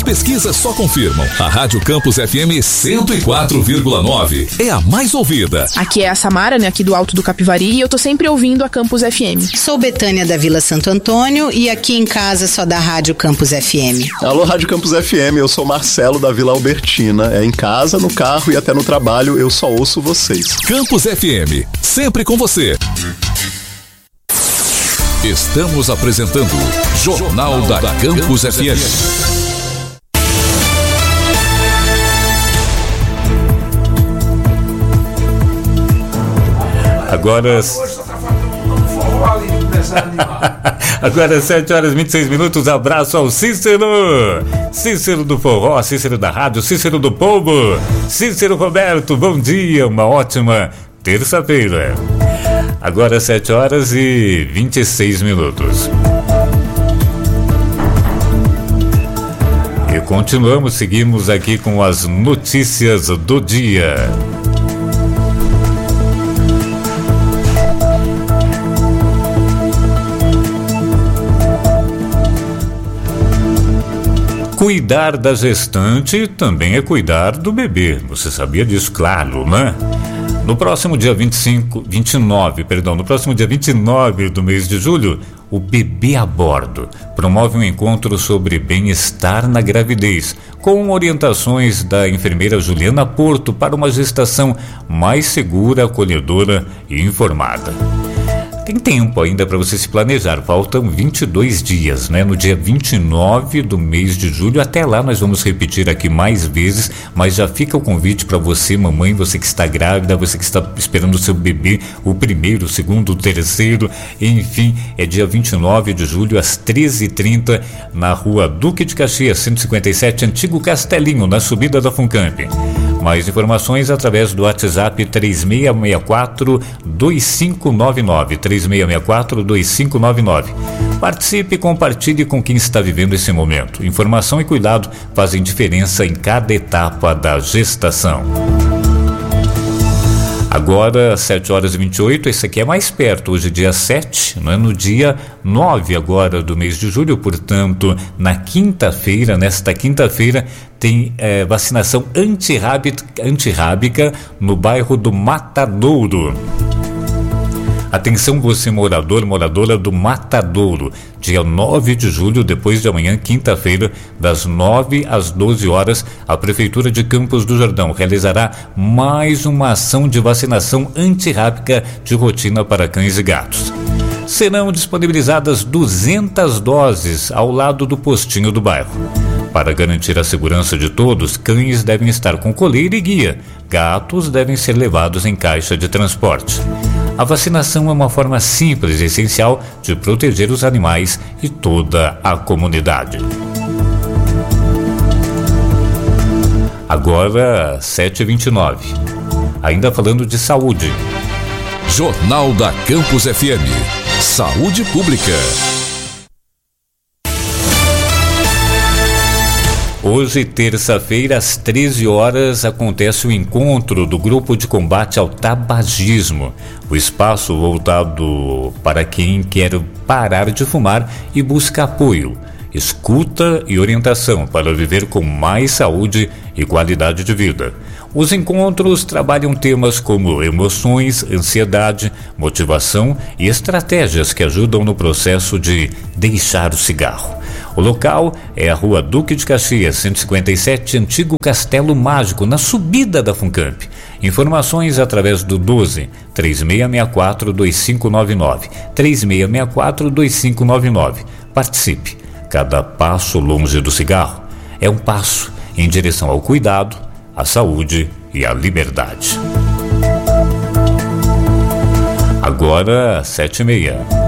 pesquisas só confirmam. A Rádio Campus FM 104,9 é a mais ouvida. Aqui é a Samara, né, aqui do Alto do Capivari, e eu tô sempre ouvindo a Campus FM. Sou Betânia da Vila Santo Antônio e aqui em casa só da Rádio Campus FM. Alô, Rádio Campus FM, eu sou Marcelo da Vila Albertina. É em casa, no carro e até no trabalho, eu só ouço vocês. Campus FM, sempre com você. Estamos apresentando Jornal da Campus FM. Agora 7h26. Abraço ao Cícero. Cícero do Forró, Cícero da Rádio, Cícero do Povo, Cícero Roberto, bom dia, uma ótima terça-feira. Agora 7h26. E seguimos aqui com as notícias do dia. Cuidar da gestante também é cuidar do bebê. Você sabia disso? Claro, né? No próximo dia 29 do mês de julho, o Bebê a Bordo promove um encontro sobre bem-estar na gravidez, com orientações da enfermeira Juliana Porto para uma gestação mais segura, acolhedora e informada. Tem tempo ainda para você se planejar, faltam 22 dias, né? No dia 29 do mês de julho, até lá nós vamos repetir aqui mais vezes, mas já fica o convite para você, mamãe, você que está grávida, você que está esperando o seu bebê, o primeiro, o segundo, o terceiro, enfim, é dia 29 de julho às 13h30 na rua Duque de Caxias, 157, Antigo Castelinho, na subida da Funcamp. Mais informações através do WhatsApp 3664-2599, 3664-2599. Participe e compartilhe com quem está vivendo esse momento. Informação e cuidado fazem diferença em cada etapa da gestação. Agora, 7h28, esse aqui é mais perto, hoje dia 7, não é? No dia 9 agora do mês de julho, portanto, nesta quinta-feira, tem vacinação antirrábica no bairro do Matadouro. Atenção você moradora do Matadouro, dia 9 de julho, depois de amanhã, quinta-feira, das 9 às 12 horas, a Prefeitura de Campos do Jordão realizará mais uma ação de vacinação antirrábica de rotina para cães e gatos. Serão disponibilizadas 200 doses ao lado do postinho do bairro. Para garantir a segurança de todos, cães devem estar com coleira e guia, gatos devem ser levados em caixa de transporte. A vacinação é uma forma simples e essencial de proteger os animais e toda a comunidade. Agora, 7h29. Ainda falando de saúde. Jornal da Campus FM. Saúde Pública. Hoje, terça-feira, às 13 horas, acontece o encontro do Grupo de Combate ao Tabagismo. O espaço voltado para quem quer parar de fumar e busca apoio, escuta e orientação para viver com mais saúde e qualidade de vida. Os encontros trabalham temas como emoções, ansiedade, motivação e estratégias que ajudam no processo de deixar o cigarro. O local é a Rua Duque de Caxias, 157, Antigo Castelo Mágico, na subida da Funcamp. Informações através do 12-3664-2599, 3664-2599. Participe. Cada passo longe do cigarro é um passo em direção ao cuidado, à saúde e à liberdade. Agora, 7h30.